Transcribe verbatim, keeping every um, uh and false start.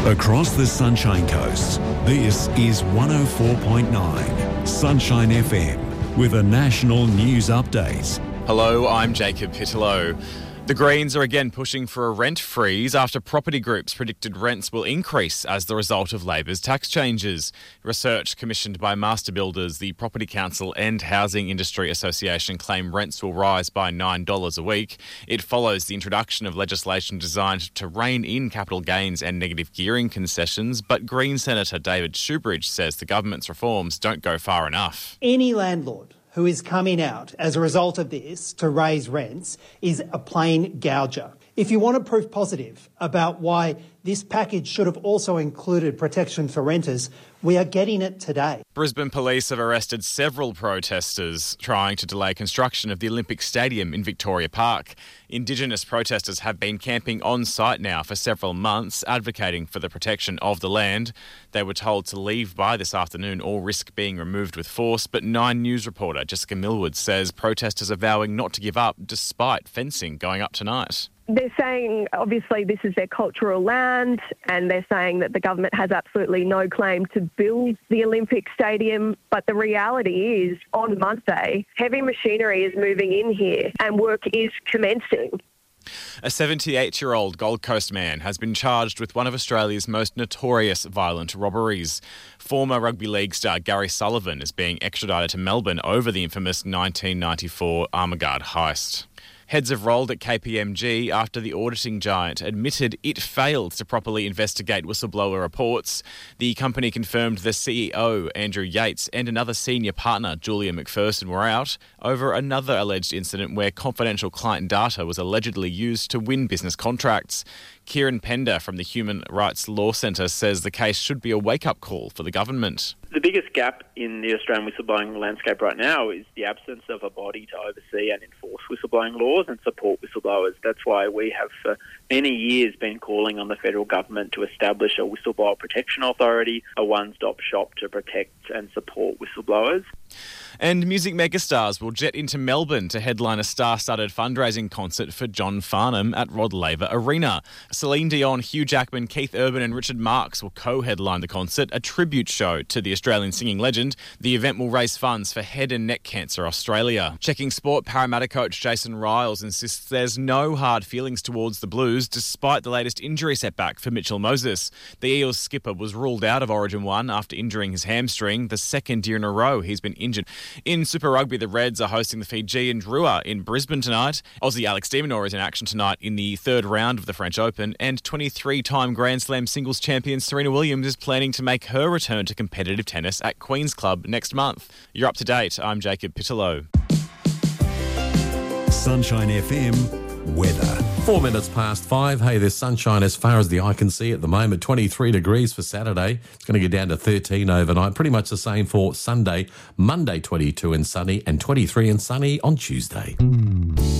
Across the Sunshine Coast, this is one oh four point nine Sunshine F M with a national news update. Hello, I'm Jacob Pittellow. The Greens are again pushing for a rent freeze after property groups predicted rents will increase as the result of Labor's tax changes. Research commissioned by Master Builders, the Property Council and Housing Industry Association claim rents will rise by nine dollars a week. It follows the introduction of legislation designed to rein in capital gains and negative gearing concessions, but Green Senator David Shoebridge says the government's reforms don't go far enough. Any landlord who is coming out as a result of this to raise rents is a plain gouger. If you want to prove positive about why this package should have also included protection for renters, we are getting it today. Brisbane police have arrested several protesters trying to delay construction of the Olympic Stadium in Victoria Park. Indigenous protesters have been camping on site now for several months, advocating for the protection of the land. They were told to leave by this afternoon or risk being removed with force, but Nine News reporter Jessica Millwood says protesters are vowing not to give up despite fencing going up tonight. They're saying, obviously, this is their cultural land, and they're saying that the government has absolutely no claim to build the Olympic Stadium. But the reality is, on Monday, heavy machinery is moving in here and work is commencing. A seventy-eight-year-old Gold Coast man has been charged with one of Australia's most notorious violent robberies. Former rugby league star Gary Sullivan is being extradited to Melbourne over the infamous nineteen ninety-four Armaguard heist. Heads have rolled at K P M G after the auditing giant admitted it failed to properly investigate whistleblower reports. The company confirmed the C E O, Andrew Yates, and another senior partner, Julia McPherson, were out over another alleged incident where confidential client data was allegedly used to win business contracts. Kieran Pender from the Human Rights Law Centre says the case should be a wake-up call for the government. The biggest gap in the Australian whistleblowing landscape right now is the absence of a body to oversee and enforce whistleblowing laws and support whistleblowers. That's why we have for many years been calling on the federal government to establish a whistleblower protection authority, a one-stop shop to protect and support whistleblowers. And music megastars will jet into Melbourne to headline a star-studded fundraising concert for John Farnham at Rod Laver Arena. Celine Dion, Hugh Jackman, Keith Urban and Richard Marx will co-headline the concert, a tribute show to the Australian singing legend. The event will raise funds for Head and Neck Cancer Australia. Checking sport, Parramatta coach Jason Riles insists there's no hard feelings towards the Blues despite the latest injury setback for Mitchell Moses. The Eels skipper was ruled out of Origin one after injuring his hamstring, the second year in a row he's been injured. In Super Rugby, the Reds are hosting the Fijian Drua in Brisbane tonight. Aussie Alex de Minaur is in action tonight in the third round of the French Open, and twenty-three-time Grand Slam singles champion Serena Williams is planning to make her return to competitive tennis at Queen's Club next month. You're up to date. I'm Jacob Pittellow. Sunshine F M weather. Four minutes past five. Hey, there's sunshine as far as the eye can see at the moment. twenty-three degrees for Saturday. It's going to get down to thirteen overnight. Pretty much the same for Sunday. Monday, twenty-two and sunny, and twenty-three and sunny on Tuesday.